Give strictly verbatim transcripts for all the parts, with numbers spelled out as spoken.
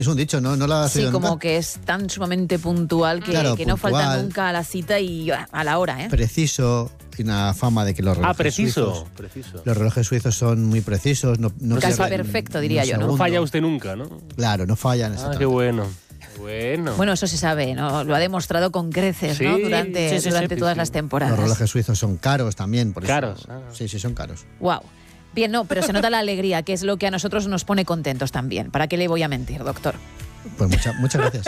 Es un dicho, ¿no? ¿No lo has Sí, oído como nunca? que es tan sumamente puntual que, Claro, que no puntual. falta nunca a la cita y a la hora, ¿eh? Preciso, tiene una fama de que los relojes Ah, preciso. suizos... preciso. Los relojes suizos son muy precisos. No, no Casi pierden perfecto, ni diría un yo, ¿no? No segundo. falla usted nunca, ¿no? Claro, no fallan. Ah, exactamente. qué bueno. Bueno. Bueno, eso se sabe, ¿no? Lo ha demostrado con creces, Sí, ¿no? Durante, sí, sí, durante sí, todas sí. las temporadas. Los relojes suizos son caros también. Por eso. Caros, ah. Sí, sí, son caros. Wow. Bien, no, pero se nota la alegría, que es lo que a nosotros nos pone contentos también. ¿Para qué le voy a mentir, doctor? Pues mucha, muchas gracias.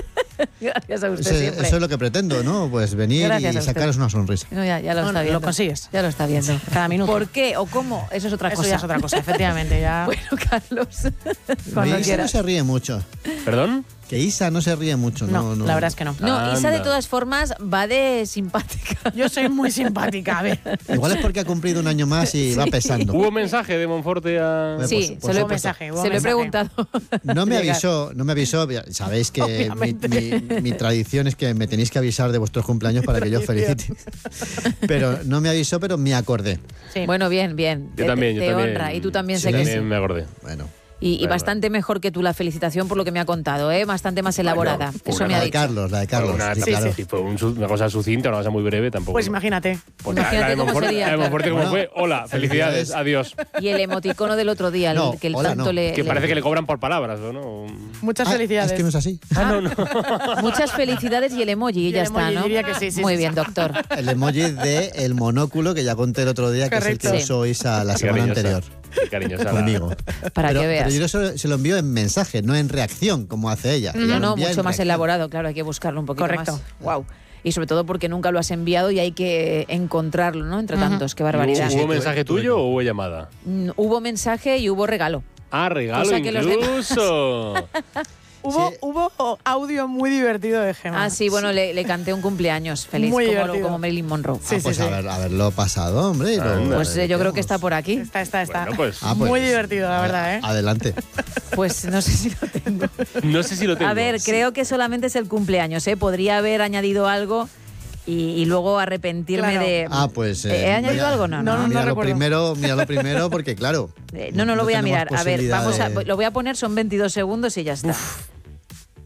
Gracias a usted Eso, siempre. eso es lo que pretendo, ¿no? Pues venir Gracias a y usted. sacaros una sonrisa. No, ya, ya lo No, está no, viendo. lo consigues. Ya lo está viendo. Cada minuto. ¿Por qué o cómo? Eso es otra Eso cosa. ya es otra cosa, efectivamente. Ya. Bueno, Carlos, cuando Isa no quieras. se ríe mucho. ¿Perdón? Que Isa no se ríe mucho. No, No, no. la verdad es que no. No, Isa de Anda. todas formas va de simpática. Yo soy muy simpática, a ver. Igual es porque ha cumplido un año más y va pesando. ¿Hubo mensaje de Monforte a...? Pues, Sí, por se, lo he, supuesto. mensaje, hubo se lo he mensaje. preguntado. No me Llegar. avisó, no me avisó. Sabéis que mi, Obviamente. mi- mi tradición es que me tenéis que avisar de vuestros cumpleaños para que yo os felicite. Pero no me avisó, pero me acordé. Sí. Bueno, bien, bien. Yo Te- también, yo te también. honra. Y tú también Sí, sé que también sí. me acordé. Bueno. Y, y Bueno, bastante mejor que tú la felicitación por lo que me ha contado, ¿eh? Bastante más elaborada. Bueno, Eso una me ha La de dicho. Carlos, la de Carlos. Una, sí, sí, claro. sí, fue un su- una cosa sucinta, una cosa muy breve tampoco. Pues ¿no? imagínate. Pues la- Imagínate la de cómo Monforte, sería, la de Monforte claro. como fue, hola, felicidades, Felicidades. adiós. Y el emoticono del otro día, el- No, que el hola, tanto no. le... Que le- parece que le cobran por palabras, ¿o no? Muchas Ah, felicidades. es que no es así. Ah, no, no. Muchas felicidades y el emoji, y Y ya el está, emoji, ¿no? diría que sí, sí, Muy sí, bien, sí. doctor. El emoji de el monóculo que ya conté el otro día, que Correcto. es el que Sí. usó Isa la Qué semana cariñosa, anterior qué cariñosa la- conmigo. Para pero, que veas. pero yo se, se lo envío en mensaje, no en reacción, como hace ella. Ella No, lo no, envía mucho en más reacción. elaborado, claro, hay que buscarlo un poquito Correcto. más. Wow. Y sobre todo porque nunca lo has enviado y hay que encontrarlo, ¿no? Entre Ujú. tantos, qué barbaridad. Sí, ¿Hubo tuve- mensaje tuve tuyo que- o hubo llamada? Mm, Hubo mensaje y hubo regalo. Ah, regalo Cosa que los incluso. Hubo, Sí. hubo audio muy divertido de Gemma. Ah, sí, bueno, le, le canté un cumpleaños feliz, Muy como, divertido. como Marilyn Monroe. Sí, Ah, sí, pues sí. haber- haberlo pasado, hombre. y lo- Anda. Pues eh, yo creo que está por aquí. Está, está, está. Bueno, pues Ah, pues, muy divertido, la verdad, ¿eh? Adelante. Pues no sé si lo tengo. no sé si lo tengo. A ver, creo que solamente es el cumpleaños, ¿eh? Podría haber añadido algo y, y luego arrepentirme Claro. de... Ah, pues. ¿He eh, añadido mira- algo? No, no. No, no, mira lo recuerdo. primero, mira lo primero, porque claro. Eh, no, no lo voy a tenemos mirar. A ver, posibilidad vamos a, de- lo voy a poner, son veintidós segundos y ya está.